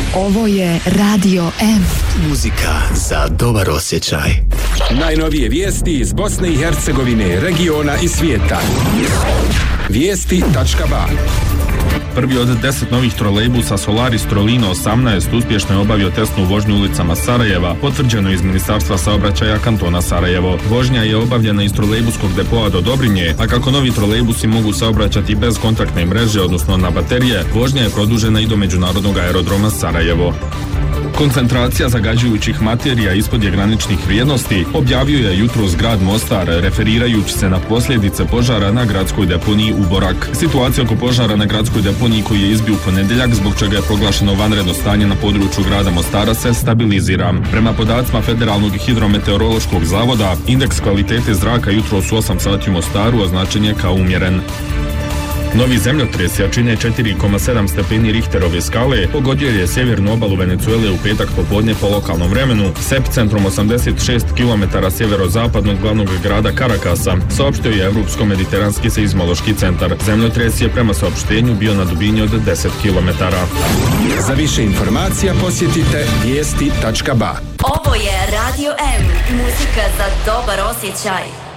Ovo je Radio M. Muzika za dobar osjećaj. Najnovije vijesti iz Bosne i Hercegovine, regiona i svijeta. Vijesti.ba. Prvi od 10 novih trolejbusa Solaris Trolino 18 uspješno je obavio testnu vožnju ulicama Sarajeva, potvrđeno iz Ministarstva saobraćaja kantona Sarajevo. Vožnja je obavljena iz trolejbuskog depoa do Dobrinje, a kako novi trolejbusi mogu saobraćati bez kontaktne mreže, odnosno na baterije, vožnja je produžena i do međunarodnog aerodroma Sarajevo. Koncentracija zagađujućih materija ispod je graničnih vrijednosti, objavio je jutros grad Mostar, referirajući se na posljedice požara na gradskoj deponiji Uborak. Situacija oko požara na gradskoj deponiji koji je izbio u ponedjeljak, zbog čega je proglašeno vanredno stanje na području grada Mostara, se stabilizira. Prema podacima Federalnog hidrometeorološkog zavoda, indeks kvalitete zraka jutros u 8 sati u Mostaru označen je kao umjeren. Novi zemljotres jačine 4,7 stepeni Richterove skale pogodio je sjevernu obalu Venezuele u petak popodne po lokalnom vremenu, s epicentrom 86 km sjeverozapadnog glavnog grada Karakasa, saopštio je Evropsko-mediteranski seizmološki centar. Zemljotres je prema saopštenju bio na dubini od 10 km. Za više informacija posjetite vijesti.ba. Ovo je Radio M, muzika za dobar osjećaj.